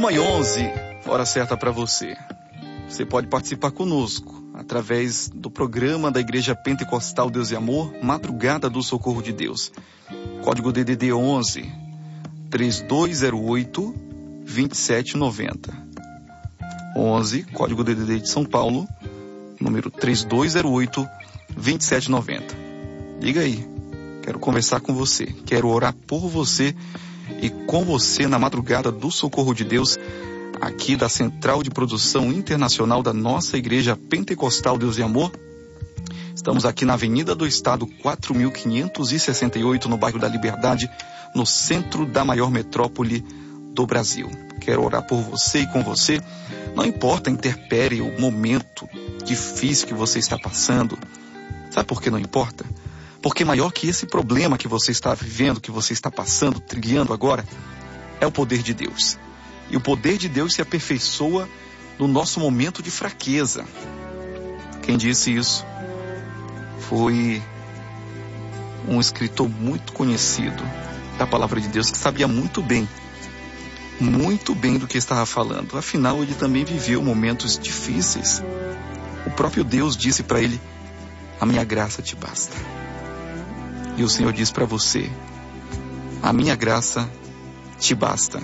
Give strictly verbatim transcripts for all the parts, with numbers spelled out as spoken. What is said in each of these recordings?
uma e onze, hora certa para você. Você pode participar conosco através do programa da Igreja Pentecostal Deus e Amor, Madrugada do Socorro de Deus. Código D D D onze, três dois zero oito, dois sete nove zero. onze, código D D D de São Paulo, número três dois zero oito, dois sete nove zero. Liga aí, quero conversar com você, quero orar por você e com você na Madrugada do Socorro de Deus, aqui da Central de Produção Internacional da nossa Igreja Pentecostal Deus e Amor. Estamos aqui na Avenida do Estado, quatro mil quinhentos e sessenta e oito, no bairro da Liberdade, no centro da maior metrópole do Brasil. Quero orar por você e com você. Não importa a intempérie, o momento difícil que você está passando. Sabe por que não importa? Porque maior que esse problema que você está vivendo, que você está passando, trilhando agora, é o poder de Deus. E o poder de Deus se aperfeiçoa no nosso momento de fraqueza. Quem disse isso foi um escritor muito conhecido da Palavra de Deus, que sabia muito bem, muito bem do que estava falando. Afinal, ele também viveu momentos difíceis. O próprio Deus disse para ele: a minha graça te basta. E o Senhor diz para você: a minha graça te basta.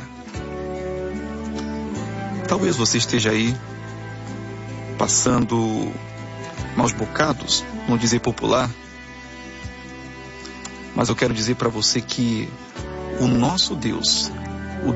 Talvez você esteja aí passando maus bocados, não dizer popular, mas eu quero dizer para você que o nosso Deus,